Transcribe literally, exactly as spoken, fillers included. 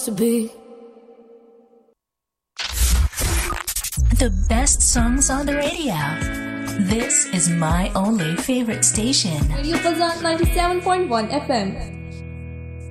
supposed to be. The best songs on the radio. This is my only favorite station. Radio Fazan ninety-seven point one F M.